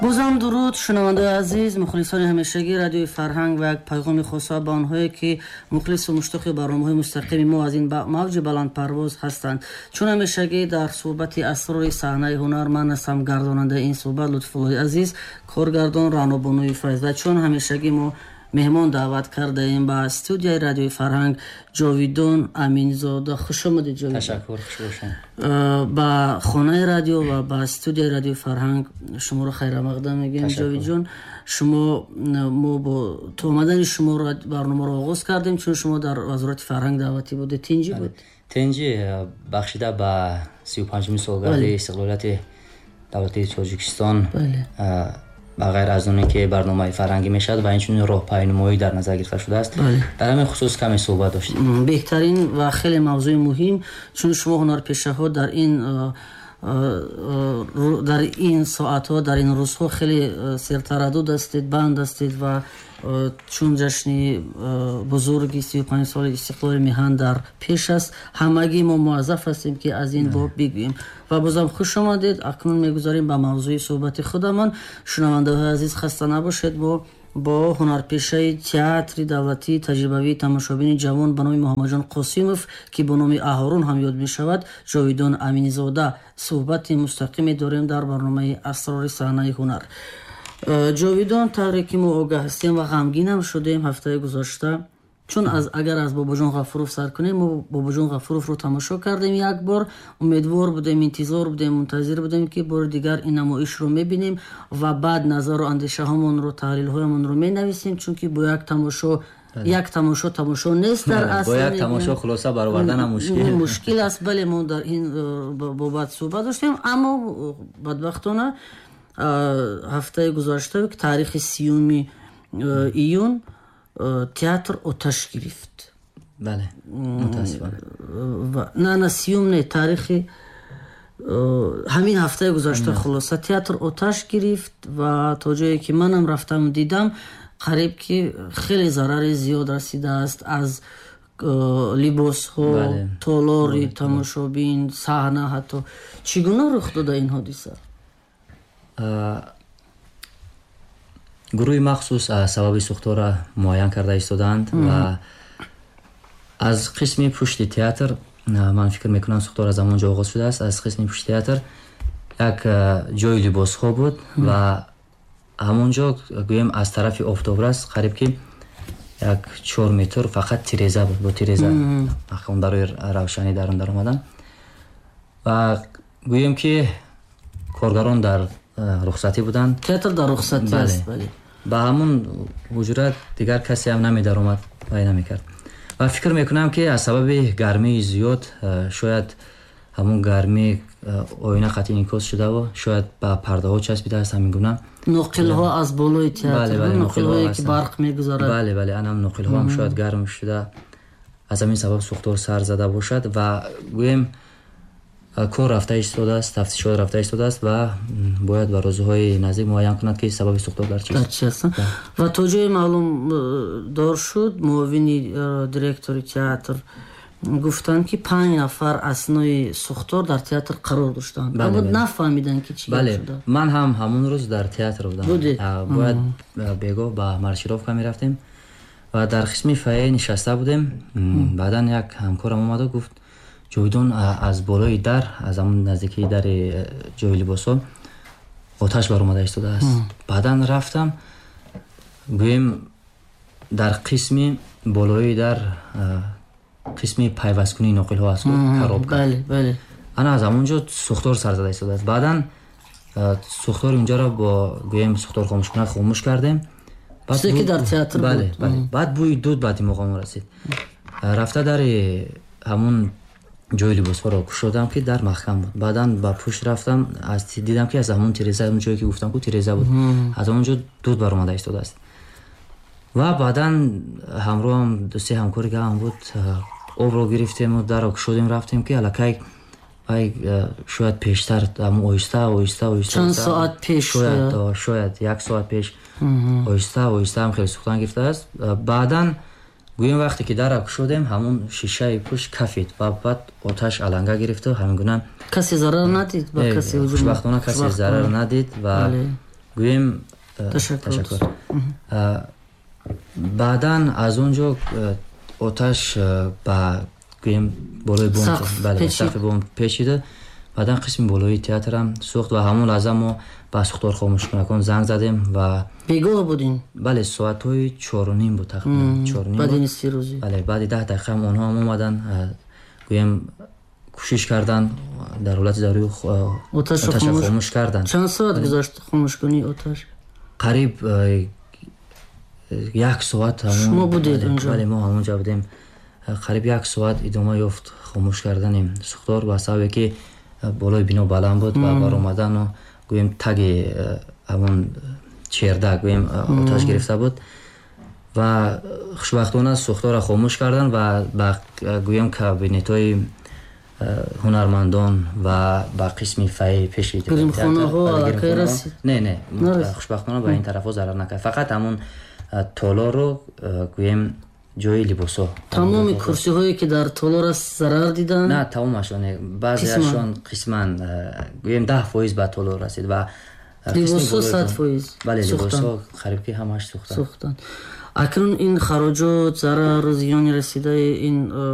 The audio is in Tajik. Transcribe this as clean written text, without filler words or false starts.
бозам дуруд шунавандаи азиз, мухлисони ҳамешагии радиои Фарҳанг ва як пайғоми хосо ба онҳое ки мухлису муштоқи барномаҳои мустақими мо аз ин мавҷи баландпарвоз ҳастанд. Чун ҳамешагӣ дар суҳбати асрори саҳнаи ҳунар ман ҳастам гардонандаи ин суҳбат Лутфуллои азиз, коргардон Раънобонуи Файз. Ва чун ҳамешагӣ мо меҳмон даъват кардаем ба студияи радиои Фарҳанг Ҷовидон Аминзода. Хуш омадед Ҷовидон. Ташаккур, хуш бошед. Ба хонаи радио ва ба студияи радиои Фарҳанг шуморо хайрамақдам мегӯем Ҷовидҷон. Мо бо то омадани шумо барномаро оғоз кардем, чун шумо дар вазорати Фарҳанг даъватӣ будед. Тинҷи буд? Тинҷи бахшида ба 35-ми солгарди истиқлолияти давлати Тоҷикистон ба ғайр аз оне ки барномаи фарҳангӣ мешавад ва инчунин роҳпаймоӣ дар назар гирифта шудааст. Дар ҳамин хусус каме суҳбат доштем. Беҳтарин ва хеле мавзӯи муҳим, чун шумо ҳунарпешаҳо дар ин соатҳо, дар ин рӯзҳо хеле сертараддуд ҳастед, банд ҳастед ва чун ҷашни бузурги 35 соли истиқлоли меҳан дар пеш аст, ҳамагӣ мо муаззаф ҳастем ки аз ин боб бигӯем. Ва бозам хуш омадед. Акнун мегузарем ба мавзӯи суҳбати худамон. Шунавандаҳои азиз хаста набошед, бо ҳунарпешаи театри давлатии таҷрибавии тамошобини ҷавон ба номи Муҳаммадҷон Қосимов ки бо номи Аҳорун ҳам ёд мешавад, Ҷовидон Аминзода суҳбати мустақиме дорем дар барномаи асрори саҳнаи ҳунар. Ҷовидон, тавре ки мо огаҳ ҳастем ва ғамгинам шудем ҳафтаи гузашта, чун агар аз Бобоҷон Ғафуров сар кунем, мо Бобоҷон Ғафуровро тамошо кардем як бор, умедвор будем, интизор будем, мунтазир будем ки бори дигар ин намоишро мебинем ва баъд назару андешаҳамонро, таҳлилҳоямонро менависем, чунки бо як тамошо нест дар асл. Бо як тамошо хулоса баровардан мушкил аст. Бале, мо дар ин бобат суҳбат доштем, аммо бадбахтона ҳафтаи гузашта таърихи 3 июн театр оташ гирифт. Бале, мутаассифона. На 3 не, таърихи ҳамин ҳафтаи гузашта хулоса театр оташ гирифт ва то ҷое ки манам рафтам дидам, қариб ки хеле зарари зиёд расидааст аз либосҳо, толори тамошобин, саҳна ҳатто. Чӣ гуна рух дода ин ҳодиса? гурӯҳи махсус сабаби сӯхтора муайян карда истоданд ва аз қисми пушти театр, ман фикр мекунам сӯхтор аз замон ҷо оғоз шудааст. Аз қисми пушти театр як ҷои либосҳо буд ва ҳамонҷо гӯем аз тарафи офтобрас қариб ки як 4 метр фақат тиреза буд. Бо тиреза барои равшанӣ дарун даромадан ва гӯем ки коргарон дар рухсатӣ буданд. Театр дар рухсатӣ аст. ба ҳамон ҳуҷрат дигар касе ҳам намедаромад ва намекард. Ва фикр мекунам ки аз сабаби гармии зиёд шояд ҳамон гармӣ оина қатъи инъикос шудаву шояд ба пардаҳо часпидааст. ҳамин гуна ноқилҳо аз болои театр, ноқилҳое ки барқ мегузарад. Бале, анам ноқилҳо ҳам шояд гарм шуда аз ҳамин сабаб сӯхтор сар зада бошад ва гӯем кор рафта истодааст, тафтишот рафта истодааст ва бояд ба розҳои наздик муайян кунад ки сабаби сӯхтор дар чист аст. Ва то ҷое маълум дор шуд, муовини директори театр гуфтанд ки 5 нафар аснои сӯхтор дар театр қарор доштанд. Аммо нафаҳмиданд ки чӣ шуда. Ман ҳам ҳамон рӯз дар театр будам. Бояд бегоҳ ба маршировка мерафтем ва дар қисми фойе нишаста будем. баъдан як ҳамкорам омаду гуфт Ҷовидон, аз болои дар, аз ҳамон наздикии дари ҷои либосҳо оташ баромада истодааст. баъдан рафтам гӯем дар қисми болои дар қисми пайвасткунии ноқилҳо аст хароб кард. Ана аз ҳамонҷо сӯхтор сар зада истодааст. баъдан сӯхтори унҷаро бо гӯем сӯхтор хомӯшкунак хомӯш кардем. ки дар театр буд. баъд бӯи дуд ба димоғам расид. рафта дари ҳамон ҷои либосҳоро кушодам ки дар маҳкам буд. баъдан ба пушт рафтам, дидам ки аз ҳамон тиреза, ҳамон ҷое ки гуфтам ку тиреза буд, аз ҳамонҷо дуд баромада истодааст. ва баъдан ҳамроҳам дӯсти ҳамкори гавам буд, обро гирифтему дарро кушодем, рафтем ки аллакай шояд пештар, оҳиста чанд соат пеш, шояд 1 соат пеш оҳиста ҳам хеле сӯхтан гирифтааст. баъдан гӯем вақте ки дарро кушодем, ҳамон шишаи пушт кафид ва баъд оташ аланга гирифту. ҳамин гуна касе зарар надид? хушбахтона касе зарар надид ва гӯем ташаккур. баъдан аз он ҷо оташ ба гӯем болои сақфи бом пешида. баъдан қисми болои театрам сӯхт ва ҳамон лаҳза мо ба сӯхтор хомӯшкунакон занг задем ва бегоҳ будин? бале, соатҳои 4:30 буд тақрибан. баъди нисфи рӯзи? бале, баъди 10 дақиқа онҳо ҳам омадан, гӯем кӯшиш кардан дар ҳолати зарури оташа хомӯш кардан. чанд соат гузашт хомӯшкунии оташ? қариб 1 соат. шумо будед онҷо? бале, мо ҳамонҷо будем. қариб 1 соат идома ёфт хомӯш кардани сӯхтор ба сабабе ки болои бино баланд буд ва баромадану гӯем таги ҳамон черда гӯем оташ гирифта буд ва хушбахтона сӯхтора хомӯш кардан ва ба гӯем кабинетҳои ҳунармандон ва ба қисми фаи пеши гримхонаҳо аллакай расид? не хушбахтона ба ин тарафо зарар накард. фақат ҳамон толорро гӯем ҷои либосо. тамоми курсиҳое ки дар толор аст зарар диданд? на, тамомашон не. баъзеашон қисман гӯем 10% ба толор расид ва либосо 100%? бале, либосо қариб ки ҳамаш сӯхтанд. акнун ин хароҷот, зарару зиёни расидаи ин